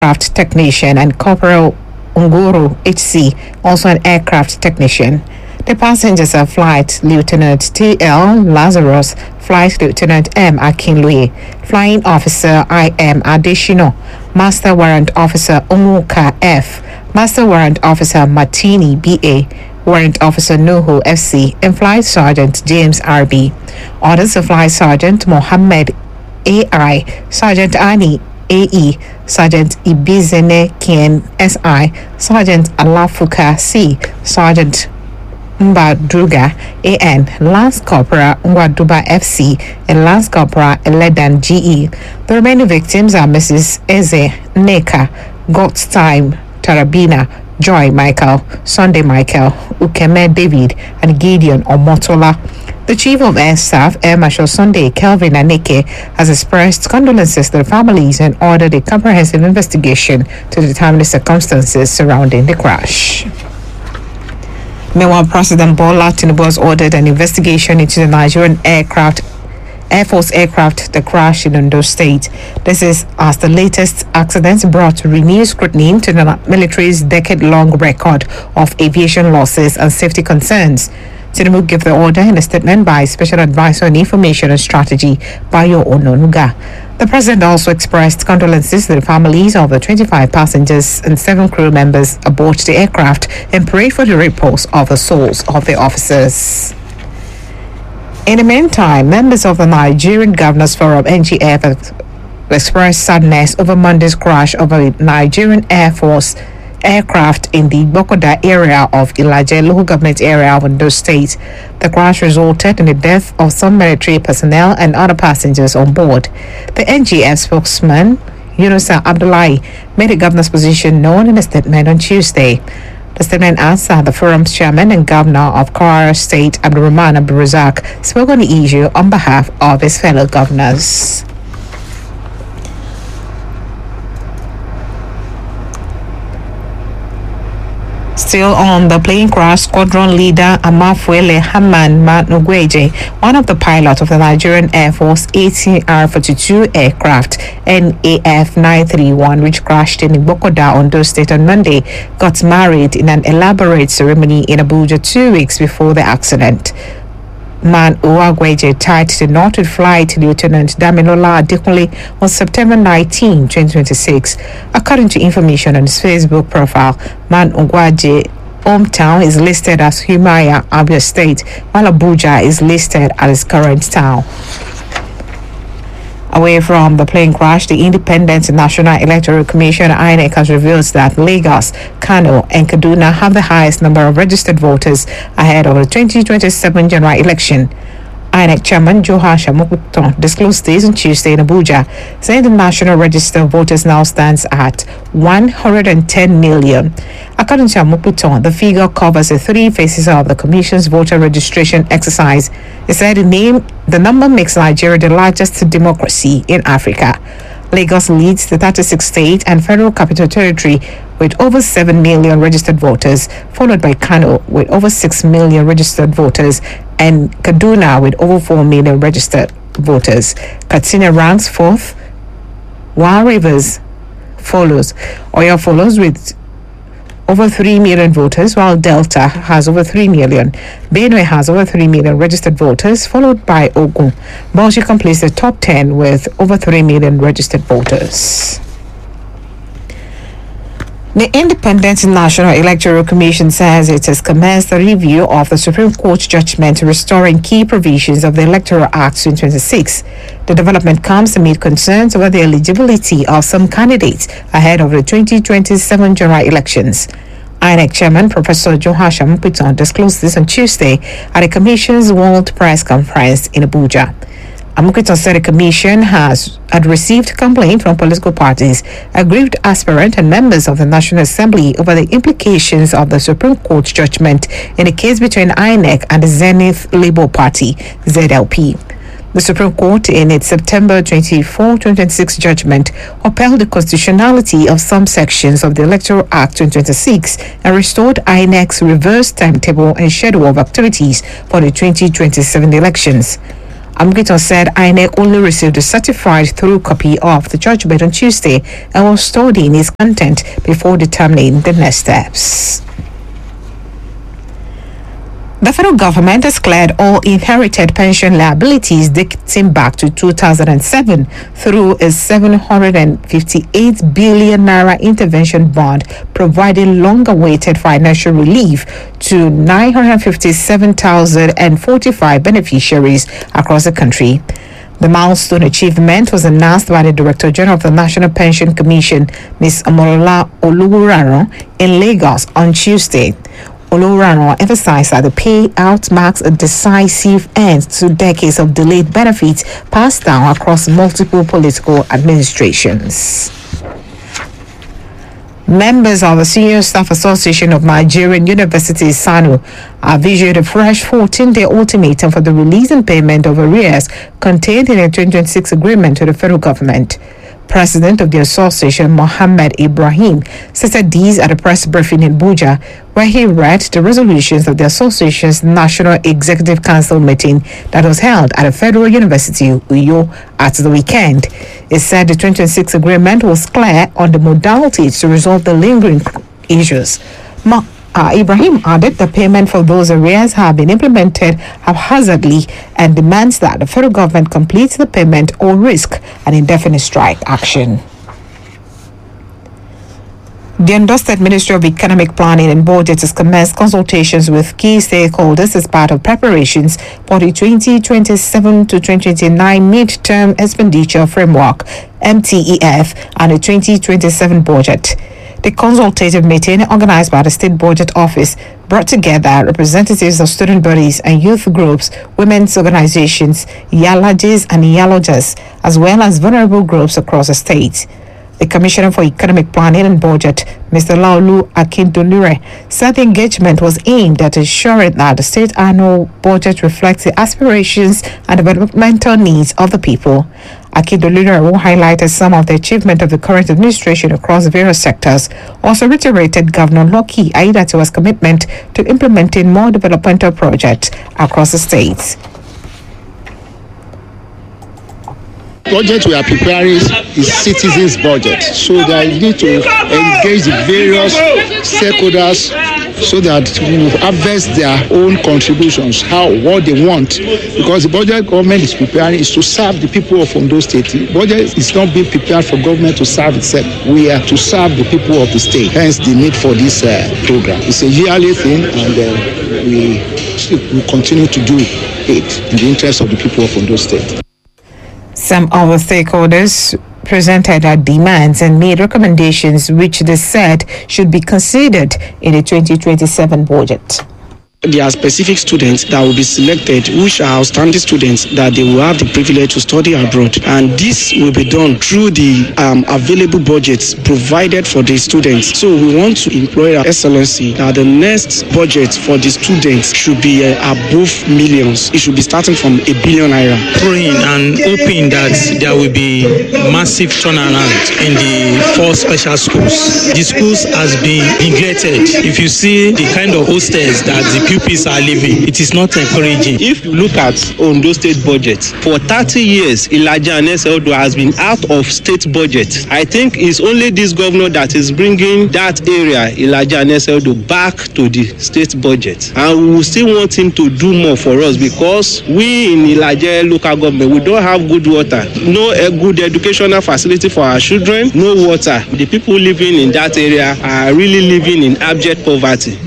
aircraft technician, and Corporal Unguru HC, also an aircraft technician. The passengers are Flight Lieutenant T.L. Lazarus, Flight Lieutenant M. Akinlue, Flying Officer I.M. Adeshino, Master Warrant Officer Omuka F., Master Warrant Officer Martini B.A., Warrant Officer Nuhu FC, and Flight Sergeant James R.B. Orders of Flight Sergeant Mohammed A.I., Sergeant Ani A.E., Sergeant Ibizene Kien S.I., Sergeant Alafuka C., Sergeant Mbadruga A.N., Lance Corporal Ngwaduba FC, and Lance Corporal Eledan G.E. The remaining victims are Mrs. Eze Neka, God's Time Tarabina, Joy Michael, Sunday Michael, Ukeme David, and Gideon Omotola. The Chief of Air Staff, Air Marshal Sunday Kelvin Aneke, has expressed condolences to the families and ordered a comprehensive investigation to determine the circumstances surrounding the crash. Meanwhile, President Bola Tinubu has ordered an investigation into the Nigerian Air Force aircraft that crashed in Ondo State. This is as the latest accident brought renewed scrutiny into the military's decade-long record of aviation losses and safety concerns. Tinubu gave the order in a statement by Special Advisor on Information and Strategy, Bayo Ononuga. The president also expressed condolences to the families of the 25 passengers and 7 crew members aboard the aircraft and prayed for the repose of the souls of the officers. In the meantime, members of the Nigerian Governors Forum (NGF) have expressed sadness over Monday's crash of a Nigerian Air Force aircraft in the Bokoda area of Ilaje local government area of Ondo State. The crash resulted in the death of some military personnel and other passengers on board. The NGF spokesman, Yunusa Abdullahi, made the governor's position known in a statement on Tuesday. The statement adds that the forum's chairman and governor of Kwara State, Abdurrahman Abdulrazak, spoke on the issue on behalf of his fellow governors. Still on the plane crash, squadron leader Amafuele Haman Manugweje, one of the pilots of the Nigerian Air Force ATR-42 aircraft NAF 931, which crashed in Bokoda, Ondo State on Monday, got married in an elaborate ceremony in Abuja 2 weeks before the accident. Man Uwagweje tied the knot with Flight Lieutenant Damilola Adekunle on September 19, 2026. According to information on his Facebook profile, Man Uwagweje's hometown is listed as Humaya, Abia State, while Abuja is listed as his current town. Away from the plane crash, the Independent National Electoral Commission (INEC) has revealed that Lagos, Kano, and Kaduna have the highest number of registered voters ahead of the 2027 general election. INEC Chairman Johan Shamukuton disclosed this on Tuesday in Abuja, saying the national register of voters now stands at 110 million. According to Shamukuton, the figure covers the 3 phases of the Commission's voter registration exercise. He said the number makes Nigeria the largest democracy in Africa. Lagos leads the 36th state and Federal Capital Territory with over 7 million registered voters, followed by Kano with over 6 million registered voters and Kaduna with over 4 million registered voters. Katsina ranks 4th, while Rivers follows. Oyo follows with over 3 million voters, while Delta has over 3 million. Benue has over 3 million registered voters, followed by Ogun. Bauchi completes the top 10 with over 3 million registered voters. The Independent National Electoral Commission says it has commenced a review of the Supreme Court judgment restoring key provisions of the Electoral Act 2026. The development comes amid concerns over the eligibility of some candidates ahead of the 2027 general elections. INEC Chairman Professor Johan Shamukuton disclosed this on Tuesday at the Commission's World Press Conference in Abuja. Amukuton said the Commission had received complaints from political parties, aggrieved aspirants, and members of the National Assembly over the implications of the Supreme Court judgment in the case between INEC and the Zenith Labour Party, ZLP. The Supreme Court, in its September 24, 2026 judgment, upheld the constitutionality of some sections of the Electoral Act 2026 and restored INEC's reverse timetable and schedule of activities for the 2027 elections. Amgito said INEC only received a certified through copy of the judgment on Tuesday and was studying its content before determining the next steps. The federal government has cleared all inherited pension liabilities dating back to 2007 through a 758 billion naira intervention bond, providing long-awaited financial relief to 957,045 beneficiaries across the country. The milestone achievement was announced by the Director General of the National Pension Commission, Ms. Amorola Oluwurano, in Lagos on Tuesday. Oluwurano emphasized that the payout marks a decisive end to decades of delayed benefits passed down across multiple political administrations. Members of the Senior Staff Association of Nigerian Universities, SANU, have issued a fresh 14-day ultimatum for the release and payment of arrears contained in a 2026 agreement with the federal government. President of the association, Mohammed Ibrahim, stated these at a press briefing in Abuja, where he read the resolutions of the association's National Executive Council meeting that was held at a federal university, Uyo, at the weekend. It said the 2026 agreement was clear on the modalities to resolve the lingering issues. Ibrahim added the payment for those arrears have been implemented haphazardly and demands that the federal government completes the payment or risk an indefinite strike action. The endorsed Ministry of Economic Planning and Budget has commenced consultations with key stakeholders as part of preparations for the 2027 to 2029 Mid-Term Expenditure Framework (MTEF) and the 2027 budget. The consultative meeting, organized by the State Budget Office, brought together representatives of student bodies and youth groups, women's organizations, Yalajes and Yalojas, as well as vulnerable groups across the state. The Commissioner for Economic Planning and Budget, Mr. Laolu Akindolure, said the engagement was aimed at ensuring that the state annual budget reflects the aspirations and developmental needs of the people. Akindolure, who highlighted some of the achievement of the current administration across various sectors, also reiterated Governor Lucky Aiyedatiwa's commitment to implementing more developmental projects across the states. Budget we are preparing is citizens' budget, so they need to engage the various stakeholders so that we harvest their own contributions, what they want. Because the budget government is preparing is to serve the people of Ondo State. The budget is not being prepared for government to serve itself. We are to serve the people of the state. Hence the need for this program. It's a yearly thing, and we continue to do it in the interest of the people of Ondo State. Some of the stakeholders presented their demands and made recommendations which they said should be considered in the 2027 budget. There are specific students that will be selected, which are outstanding students, that they will have the privilege to study abroad. And this will be done through the available budgets provided for the students. So we want to employ our excellency that the next budget for the students should be above millions. It should be starting from ₦1 billion. Praying and hoping that there will be massive turnaround in the 4 special schools. The schools has been neglected. If you see the kind of hostels that the pupils are living, it is not encouraging. If you look at Ondo State budget, for 30 years, Ilaja and Ese-Odo has been out of state budget. I think it's only this governor that is bringing that area, Ilaja and Ese-Odo, back to the state budget. And we will still want him to do more for us, because we in Ilaja local government, we don't have good water, no good educational facility for our children, no water. The people living in that area are really living in abject poverty.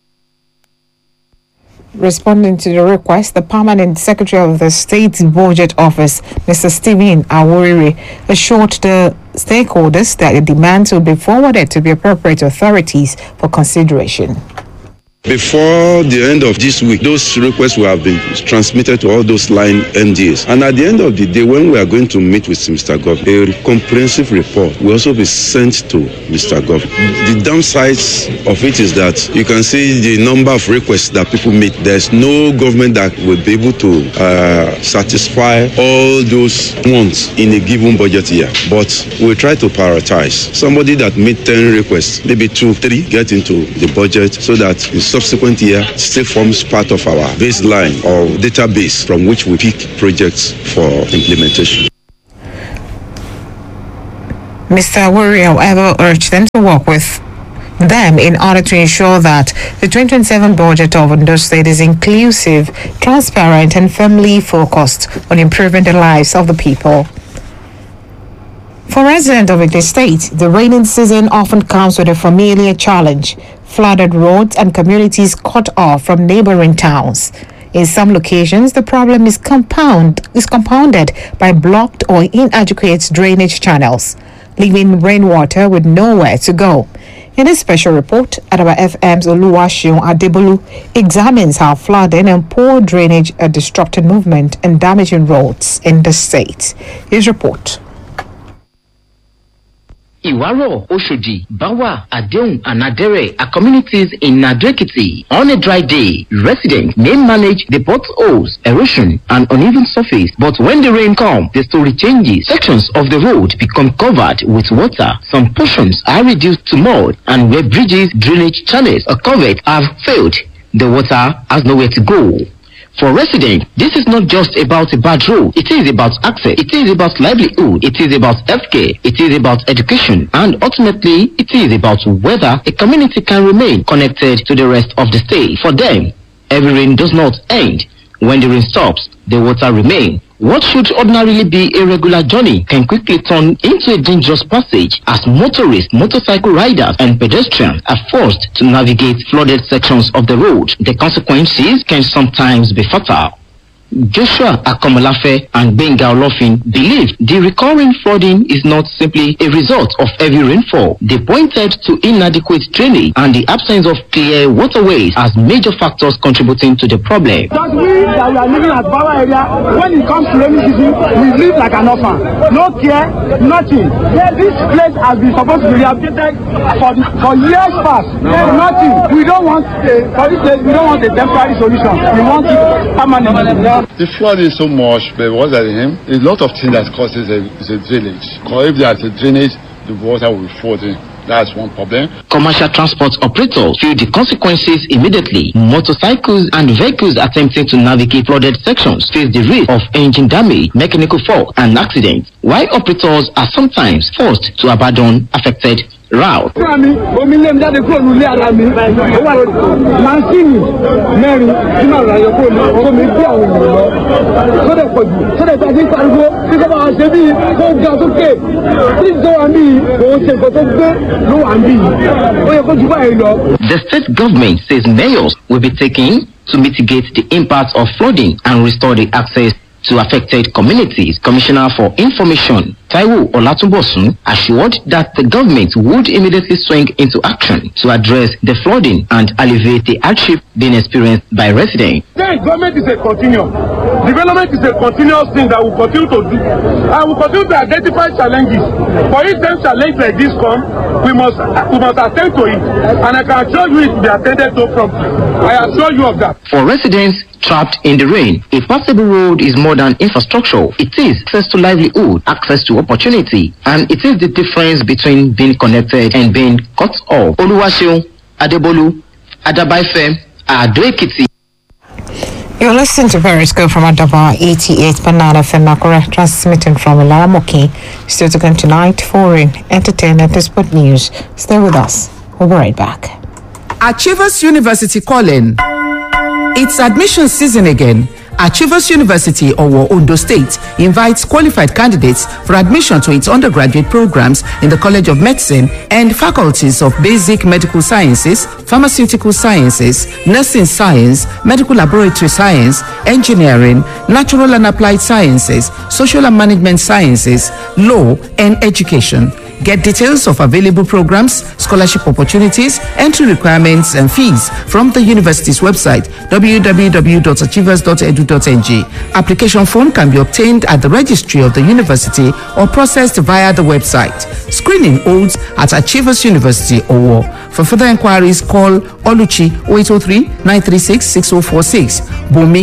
Responding to the request, the Permanent Secretary of the State Budget Office, Mr. Stephen Aworiri, assured the stakeholders that the demands will be forwarded to the appropriate authorities for consideration. Before the end of this week, those requests will have been transmitted to all those line MDAs. And at the end of the day, when we are going to meet with Mr. Gov, a comprehensive report will also be sent to Mr. Gov. The downsides of it is that you can see the number of requests that people make. There's no government that will be able to satisfy all those wants in a given budget year. But we try to prioritize. Somebody that made 10 requests, maybe 2, 3 get into the budget so that it's subsequent year still forms part of our baseline or database from which we pick projects for implementation. Mr. Awori, however, urged them to work with them in order to ensure that the 2027 budget of Ondo State is inclusive, transparent, and firmly focused on improving the lives of the people. For residents of the state, the rainy season often comes with a familiar challenge: flooded roads and communities cut off from neighboring towns. In some locations, the problem is compounded by blocked or inadequate drainage channels, leaving rainwater with nowhere to go. In this special report, Adaba FM's Oluwaseun Adebolu examines how flooding and poor drainage are disrupting movement and damaging roads in the state. His report. Iwaro, Oshodi, Bawa, Adeon, and Adere are communities in Nado-Ekiti. On a dry day, residents may manage the potholes, erosion, and uneven surface. But when the rain comes, the story changes. Sections of the road become covered with water. Some portions are reduced to mud, and where bridges, drainage channels, or covered have failed, the water has nowhere to go. For residents, this is not just about a bad road. It is about access. It is about livelihood. It is about healthcare. It is about education. And ultimately, it is about whether a community can remain connected to the rest of the state. For them, every rain does not end. When the rain stops, the water remains. What should ordinarily be a regular journey can quickly turn into a dangerous passage as motorists, motorcycle riders, and pedestrians are forced to navigate flooded sections of the road. The consequences can sometimes be fatal. Joshua Akomolafe and Benga Olofin believe the recurring flooding is not simply a result of heavy rainfall. They pointed to inadequate drainage and the absence of clear waterways as major factors contributing to the problem. Because we that we are living at Bawa area, when it comes to rainy season, we live like an orphan. No care, nothing. This place has been supposed to be rehabilitated for years past. Nothing. We don't want for this place, we don't want a temporary solution. We want it permanent. The flood is so much, but what's at him? A lot of things that causes a drainage. Because if there's a drainage, the water will fall in. That's one problem. Commercial transport operators feel the consequences immediately. Motorcycles and vehicles attempting to navigate flooded sections face the risk of engine damage, mechanical fault, and accidents, while operators are sometimes forced to abandon affected route. The state government says measures will be taken to mitigate the impact of flooding and restore the access to affected communities. Commissioner for Information Taiwo Olatunbosun assured that the government would immediately swing into action to address the flooding and alleviate the hardship being experienced by residents. The government is a continuum. Development is a continuous thing that we continue to do. And we continue to identify challenges. For each time challenge like this come, we must attend to it. And I can assure you it will be attended to promptly. I assure you of that. For residents trapped in the rain, a passable road is more than infrastructure. It is access to livelihood, access to opportunity, and it is the difference between being connected and being cut off. Oluwaseun Adebolu, Adaba FM, Ado-Ekiti. You're listening to Periscope from Adaba 88 Banana FM Makura, transmitting from Ilaramoki. Still to come tonight, foreign, entertainment, and sport news. Stay with us. We'll be right back. Achievers University calling. It's admission season again. Achievers University, Owo, Ondo State, invites qualified candidates for admission to its undergraduate programs in the College of Medicine and faculties of Basic Medical Sciences, Pharmaceutical Sciences, Nursing Science, Medical Laboratory Science, Engineering, Natural and Applied Sciences, Social and Management Sciences, Law, and Education. Get details of available programs, scholarship opportunities, entry requirements, and fees from the university's website, www.achievers.edu.ng. Application form can be obtained at the registry of the university or processed via the website. Screening holds at Achievers University, Owo. For further inquiries, call Oluchi 0803-936-6046, Bumi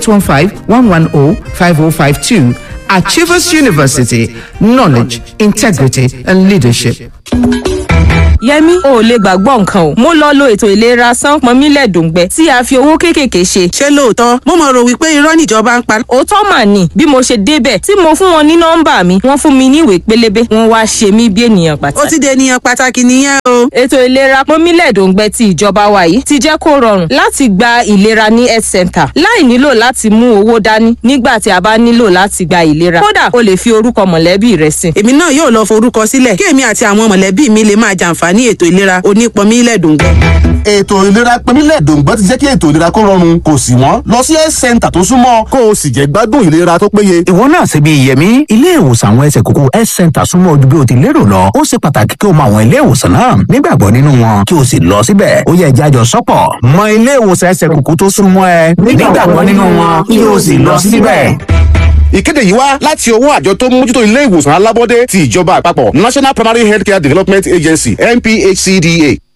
0815-110-5052. Achievers University, knowledge, integrity, and leadership. Yẹmí, o ò lè gbàgbọ́ nǹkan o. Mo lọ lo ètò ìlera Sánpọnmílẹ̀ Dòǹgbẹ tí a fi owó kéékèèké ṣe. Ṣé lóòótọ́? Mo mọ̀ rò wípé irọ́ níjọba ń pa. Òótọ́ mà ní. Bí mo ṣe débẹ̀ tí mo fún wọn ní nọ́mbà mi, wọ́n fún mi ní ìwé pélébé. Wọ́n wá ṣe mí bí ènìyàn pàtàkì. Ó ti di ènìyàn pàtàkì nìyẹn o. Ètò ìlera Pọnmílẹ̀ Dòǹgbẹ ti ìjọba wa yìí ti jẹ́ kó rọrùn láti gba ìlera ní health center láì nílò láti mú owó dání nígbà tí a bá nílò láti gba ìlera. Kódà o lè fi orúkọ mọ̀lẹ́bí rẹ sí. Èmi náà yóò lọ forúkọ sílẹ̀ kí èmi àti àwọn mọ̀lẹ́bí mi lè máa jàǹfààní ètò ìlera onípọnmílẹ̀ Dòǹgbẹ. Ètò ìlera Pọnmílẹ̀ Dòǹgbẹ ti jẹ́ kí ètò ìlera kó rọrùn kò sì wọ́n. Lọ sí health center tó súnmọ́ kó o sì jẹ́ gbádùn ìlera tó péye. Ìwọ náà ṣe bí Yẹmí, ilé ìwòsàn àwọn ẹsẹ̀ kókó health center súnmọ́ ojú bí o ti lérò lọ. Ó ṣe pàtàkì kí o mọ àwọn ilé ìwòsàn náà nígbàgbọ́ nínú wọn kí o sì lọ síbẹ̀. Ó yẹ ìjájọ sọ́pọ̀ mọ ilé ìwòsàn ẹsẹ̀ kókó tó súnmọ́ ẹ nígbàgbọ́ nínú wọn kí o sì lọ síbẹ̀. Ìkéde yìí wá láti ọwọ́ àjọ tó ń mójútó ilé ìwòsàn alábọ́dé ti ìjọba àpapọ̀ National Primary Healthcare Development Agency NPHCDA.